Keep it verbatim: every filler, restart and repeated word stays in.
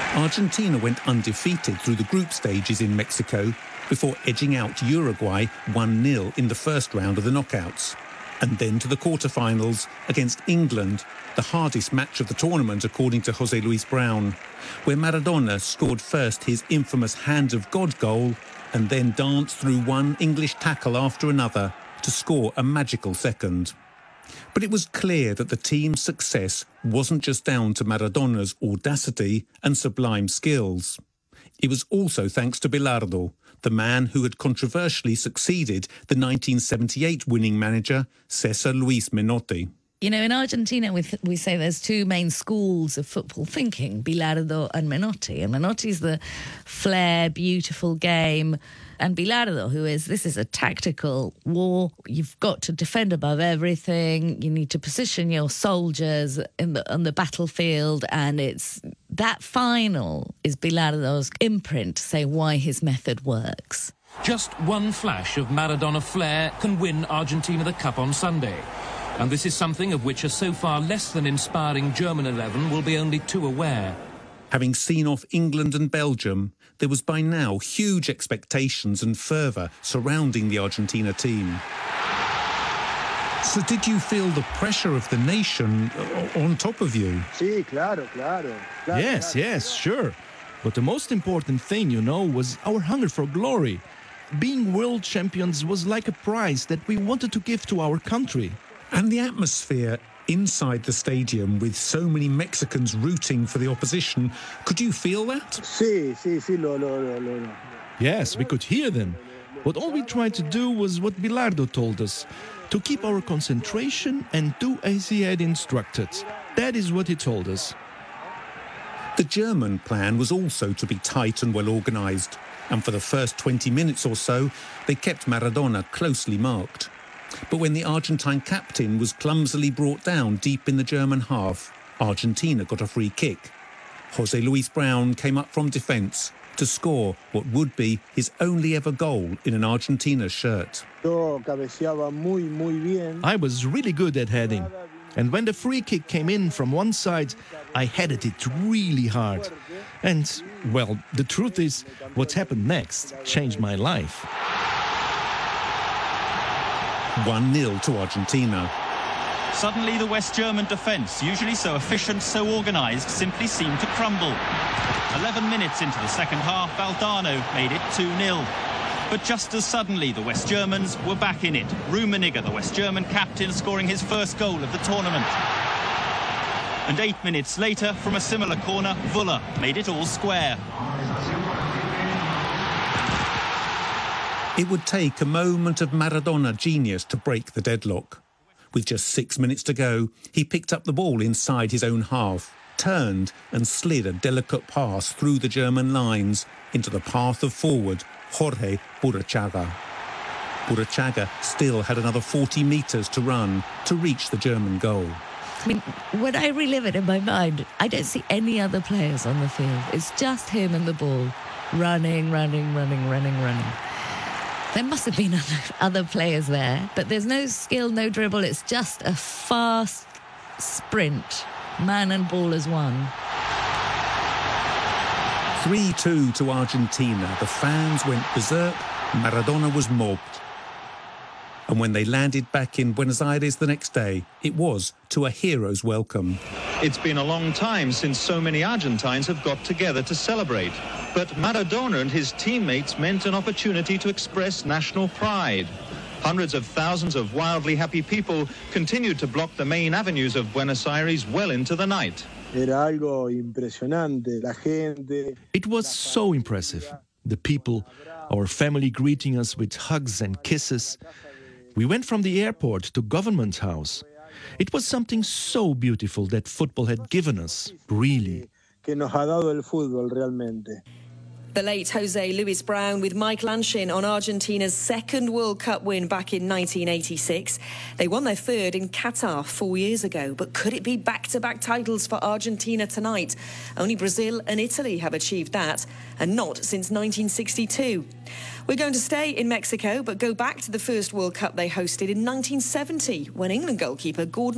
Argentina went undefeated through the group stages in Mexico before edging out Uruguay one nil in the first round of the knockouts. And then to the quarterfinals against England, the hardest match of the tournament according to José Luis Brown, where Maradona scored first his infamous Hand of God goal and then danced through one English tackle after another to score a magical second. But it was clear that the team's success wasn't just down to Maradona's audacity and sublime skills. It was also thanks to Bilardo, the man who had controversially succeeded the nineteen seventy-eight winning manager, César Luis Menotti. You know, in Argentina, we, th- we say there's two main schools of football thinking, Bilardo and Menotti. And Menotti's the flair, beautiful game. And Bilardo, who is, this is a tactical war. You've got to defend above everything. You need to position your soldiers in the, on the battlefield. And it's that final is Bilardo's imprint to say why his method works. Just one flash of Maradona flair can win Argentina the cup on Sunday. And this is something of which a so far less than inspiring German eleven will be only too aware. Having seen off England and Belgium, there was by now huge expectations and fervour surrounding the Argentina team. So did you feel the pressure of the nation on top of you? Sí, claro, claro. claro yes, claro. yes, sure. But the most important thing, you know, was our hunger for glory. Being world champions was like a prize that we wanted to give to our country. And the atmosphere inside the stadium with so many Mexicans rooting for the opposition, could you feel that? Sí, sí, sí, lo, lo, lo, lo. Yes, we could hear them. But all we tried to do was what Bilardo told us, to keep our concentration and do as he had instructed. That is what he told us. The German plan was also to be tight and well organised, and for the first twenty minutes or so, they kept Maradona closely marked. But when the Argentine captain was clumsily brought down deep in the German half, Argentina got a free kick. José Luis Brown came up from defence to score what would be his only ever goal in an Argentina shirt. I was really good at heading. And when the free kick came in from one side, I headed it really hard. And, well, the truth is, what happened next changed my life. one nil to Argentina. Suddenly the West German defence, usually so efficient, so organised, simply seemed to crumble. Eleven minutes into the second half, Valdano made it two nil. But just as suddenly, the West Germans were back in it. Rummenigge, the West German captain, scoring his first goal of the tournament. And eight minutes later, from a similar corner, Wöller made it all square. It would take a moment of Maradona genius to break the deadlock. With just six minutes to go, he picked up the ball inside his own half, turned and slid a delicate pass through the German lines into the path of forward Jorge Burruchaga. Burruchaga still had another forty metres to run to reach the German goal. I mean, when I relive it in my mind, I don't see any other players on the field. It's just him and the ball, running, running, running, running, running. There must have been other players there, but there's no skill, no dribble. It's just a fast sprint, man and ball as one. three two to Argentina. The fans went berserk. Maradona was mobbed. And when they landed back in Buenos Aires the next day, it was to a hero's welcome. It's been a long time since so many Argentines have got together to celebrate. But Maradona and his teammates meant an opportunity to express national pride. Hundreds of thousands of wildly happy people continued to block the main avenues of Buenos Aires well into the night. Era algo impresionante, la gente. It was so impressive. The people, our family greeting us with hugs and kisses. We went from the airport to Government House. It was something so beautiful that football had given us, really. Que nos ha dado el fútbol realmente. The late José Luis Brown with Mike Lanshin on Argentina's second World Cup win back in nineteen eighty-six. They won their third in Qatar four years ago, but could it be back-to-back titles for Argentina tonight? Only Brazil and Italy have achieved that, and not since nineteen sixty-two. We're going to stay in Mexico, but go back to the first World Cup they hosted in nineteen seventy, when England goalkeeper Gordon